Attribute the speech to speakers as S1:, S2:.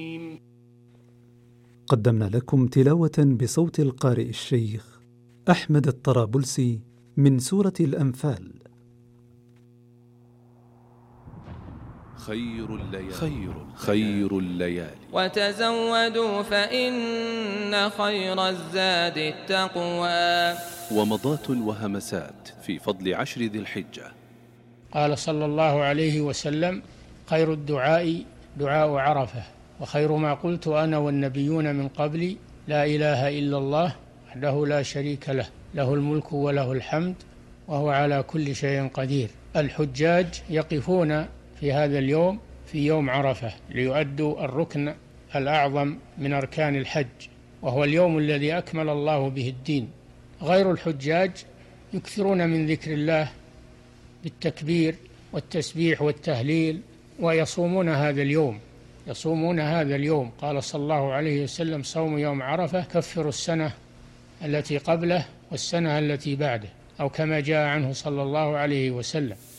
S1: قدمنا لكم تلاوة بصوت القارئ الشيخ أحمد الطرابلسي من سورة الأنفال.
S2: خير الليالي
S3: وتزودوا فإن خير الزاد التقوى.
S2: ومضات وهمسات في فضل 10 ذي الحجة.
S4: قال صلى الله عليه وسلم: خير الدعاء دعاء عرفة، وخير ما قلت أنا والنبيون من قبلي لا إله إلا الله وحده لا شريك له، له الملك وله الحمد وهو على كل شيء قدير. الحجاج يقفون في هذا اليوم في يوم عرفة ليؤدوا الركن الأعظم من أركان الحج، وهو اليوم الذي أكمل الله به الدين. غير الحجاج يكثرون من ذكر الله بالتكبير والتسبيح والتهليل، ويصومون هذا اليوم. قال صلى الله عليه وسلم: صوم يوم عرفة كفر السنة التي قبله والسنة التي بعده، أو كما جاء عنه صلى الله عليه وسلم.